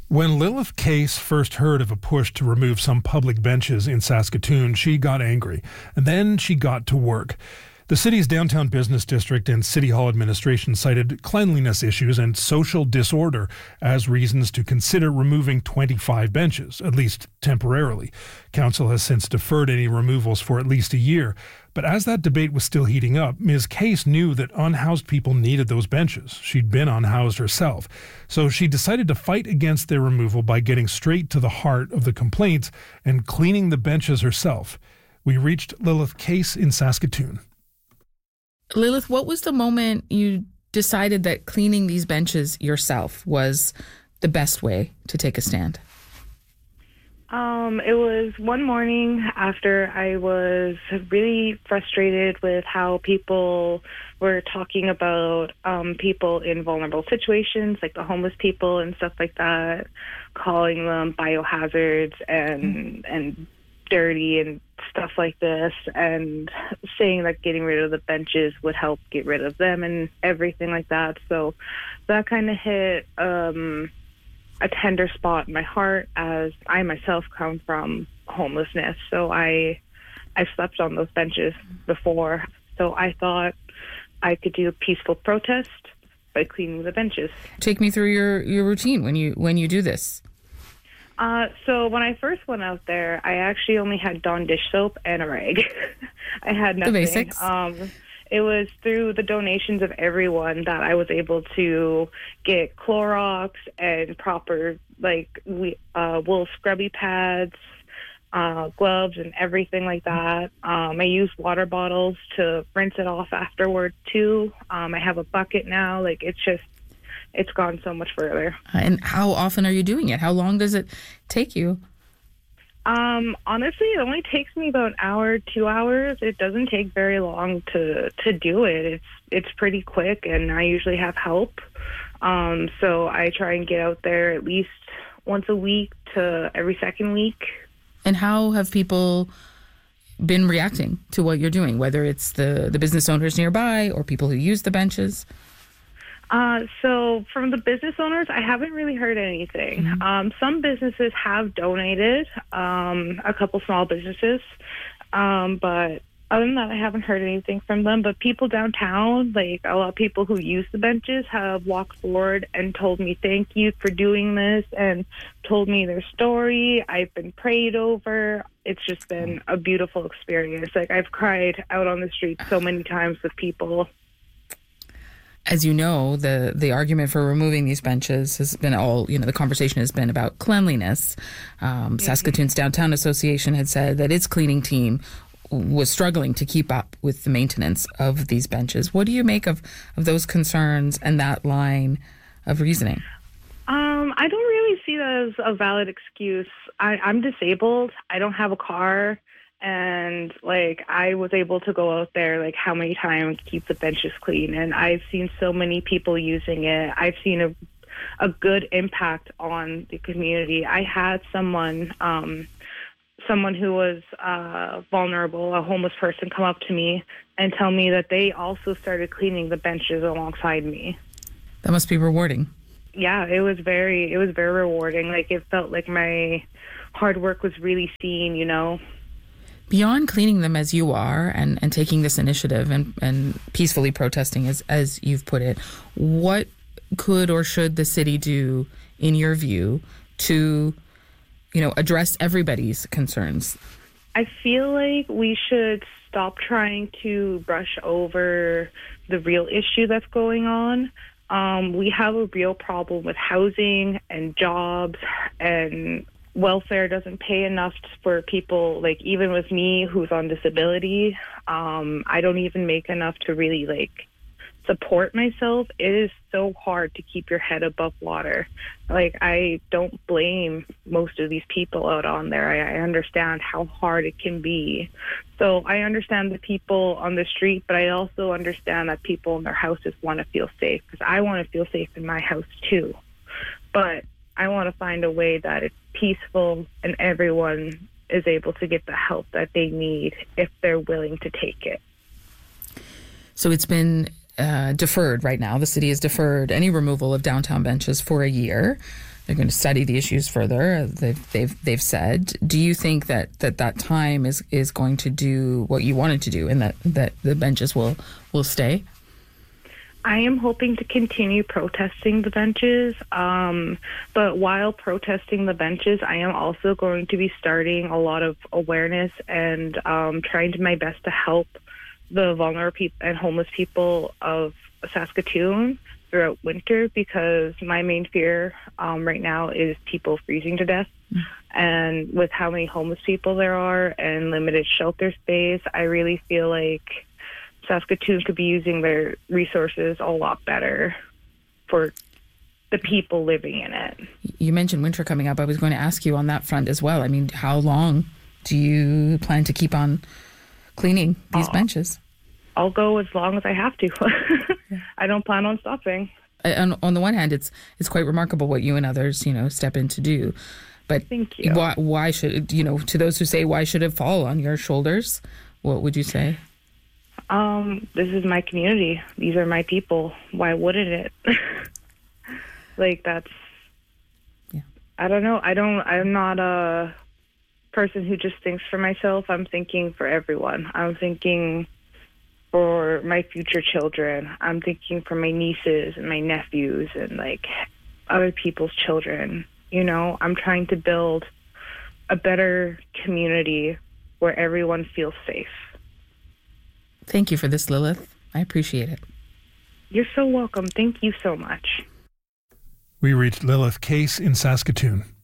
When Lilith Case first heard of a push to remove some public benches in Saskatoon, she got angry, and then she got to work. The city's downtown business district and City Hall administration cited cleanliness issues and social disorder as reasons to consider removing 25 benches, at least temporarily. Council has since deferred any removals for at least a year. But as that debate was still heating up, Ms. Case knew that unhoused people needed those benches. She'd been unhoused herself. So she decided to fight against their removal by getting straight to the heart of the complaints and cleaning the benches herself. We reached Lilith Case in Saskatoon. Lilith, what was the moment you decided that cleaning these benches yourself was the best way to take a stand? It was one morning after I was really frustrated with how people were talking about people in vulnerable situations, like the homeless people and stuff like that, calling them biohazards and dirty and stuff like this, and saying that getting rid of the benches would help get rid of them and everything like that. So that kind of hit a tender spot in my heart, as I myself come from homelessness. So I slept on those benches before. So I thought I could do a peaceful protest by cleaning the benches. Take me through your routine when you do this. So when I first went out there, I actually only had Dawn dish soap and a rag. I had nothing. The basics. It was through the donations of everyone that I was able to get Clorox and proper wool scrubby pads, gloves and everything like that. I use water bottles to rinse it off afterward too. I have a bucket now. It's gone so much further. And how often are you doing it? How long does it take you? Honestly, it only takes me about an hour, 2 hours. It doesn't take very long to do it. It's pretty quick, and I usually have help. So I try and get out there at least once a week to every second week. And how have people been reacting to what you're doing, whether it's the business owners nearby or people who use the benches? So from the business owners, I haven't really heard anything. Mm-hmm. Some businesses have donated, a couple small businesses, but other than that, I haven't heard anything from them. But people downtown, like a lot of people who use the benches, have walked forward and told me thank you for doing this and told me their story. I've been prayed over. It's just been a beautiful experience. I've cried out on the street so many times with people. As you know, the argument for removing these benches has been the conversation has been about cleanliness. Saskatoon's Downtown Association had said that its cleaning team was struggling to keep up with the maintenance of these benches. What do you make of those concerns and that line of reasoning? I don't really see that as a valid excuse. I'm disabled. I don't have a car. And I was able to go out there how many times, keep the benches clean, and I've seen so many people using it. I've seen a good impact on the community. I had someone who was vulnerable, a homeless person, come up to me and tell me that they also started cleaning the benches alongside me. That must be rewarding. Yeah, it was very rewarding. It felt like my hard work was really seen, Beyond cleaning them as you are and taking this initiative and peacefully protesting as you've put it, what could or should the city do, in your view, to, address everybody's concerns? I feel like we should stop trying to brush over the real issue that's going on. We have a real problem with housing and jobs, and welfare doesn't pay enough for people, even with me who's on disability. I don't even make enough to really support myself. It is so hard to keep your head above water. I don't blame most of these people out on there. I understand how hard it can be. So I understand the people on the street, but I also understand that people in their houses want to feel safe, because I want to feel safe in my house too. But I want to find a way that it's peaceful and everyone is able to get the help that they need if they're willing to take it. So it's been deferred right now. The city has deferred any removal of downtown benches for a year. They're going to study the issues further. They've said. Do you think that time is going to do what you wanted to do, and that the benches will stay? I am hoping to continue protesting the benches, but while protesting the benches, I am also going to be starting a lot of awareness and trying to my best to help the vulnerable and homeless people of Saskatoon throughout winter, because my main fear right now is people freezing to death. And with how many homeless people there are and limited shelter space, I really feel like Saskatoon could be using their resources a lot better for the people living in it. You mentioned winter coming up. I was going to ask you on that front as well. I mean, how long do you plan to keep on cleaning these benches? I'll go as long as I have to. I don't plan on stopping. On the one hand, it's quite remarkable what you and others, step in to do. But thank you. Why should, to those who say, why should it fall on your shoulders? What would you say? This is my community. These are my people. Why wouldn't it? I don't know. I'm not a person who just thinks for myself. I'm thinking for everyone. I'm thinking for my future children. I'm thinking for my nieces and my nephews and other people's children. I'm trying to build a better community where everyone feels safe. Thank you for this, Lilith. I appreciate it. You're so welcome. Thank you so much. We reached Lilith Case in Saskatoon.